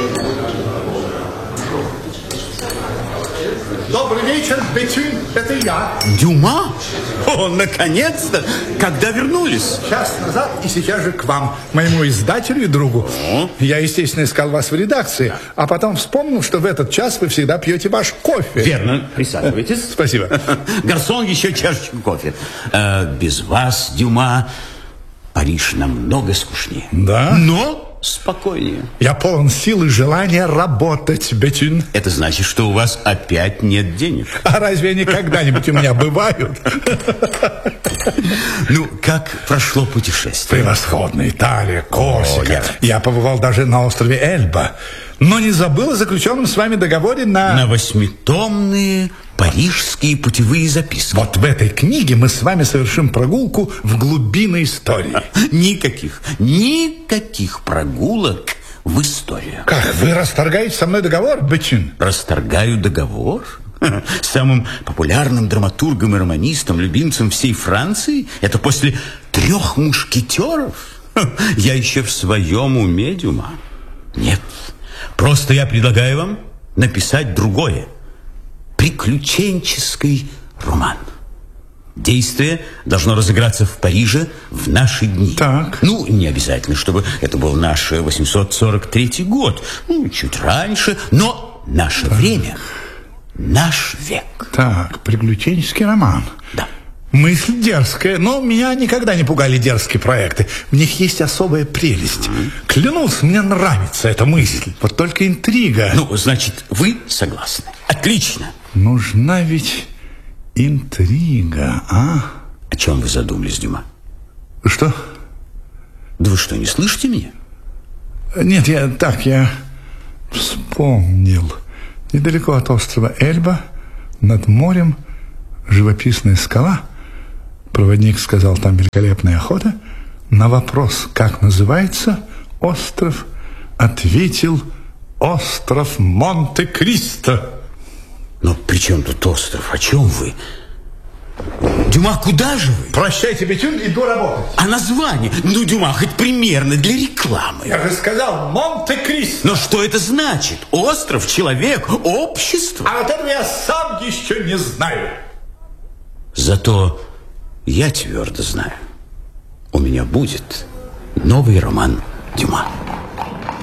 Добрый вечер, Бетюн, это я. Дюма? О, наконец-то! Когда вернулись? Час назад и сейчас же к вам, моему издателю и другу. Я, естественно, искал вас в редакции, а потом вспомнил, что в этот час вы всегда пьете ваш кофе. Верно, присаживайтесь. Спасибо. Гарсон, еще чашечку кофе. Без вас, Дюма, Париж намного скучнее. Да? Но спокойнее. Я полон сил и желания работать, Бетюн. Это значит, что у вас опять нет денег. А разве они когда-нибудь у меня бывают? Ну, как прошло путешествие? Превосходно. Италия, Корсика. Я побывал даже на острове Эльба. Но не забыл о заключенном с вами договоре на 8-томные парижские путевые записки. Вот в этой книге мы с вами совершим прогулку в глубины истории. Никаких прогулок в историю. Как, вы расторгаете со мной договор, Бетюн? Расторгаю договор? Самым популярным драматургом и романистом, любимцем всей Франции? Это после 3 мушкетеров? Я еще в своем уме, Дюма. Нет, просто я предлагаю вам написать другое. Приключенческий роман. Действие должно разыграться в Париже в наши дни. Так. Ну, не обязательно, чтобы это был наш 843 год. Ну, чуть раньше, но наше время, наш век. Так, приключенческий роман. Да. Мысль дерзкая, но меня никогда не пугали дерзкие проекты. В них есть особая прелесть. Клянусь, мне нравится эта мысль. Вот только интрига. Ну, значит, вы согласны. Отлично. Нужна ведь интрига, а? О чем вы задумались, Дюма? Что? Да вы что, не слышите меня? Нет, я вспомнил. Недалеко от острова Эльба, над морем, живописная скала. Проводник сказал, там великолепная охота. На вопрос, как называется остров, ответил: остров Монте-Кристо. Но при чем тут остров? О чем вы? Дюма, куда же вы? Прощайте, Бетюн, иду работать. А название? Ну, Дюма, хоть примерно для рекламы. Я же сказал Монте-Кристо. Но что это значит? Остров, человек, общество? А вот этого я сам еще не знаю. Зато я твердо знаю, у меня будет новый роман, Дюма.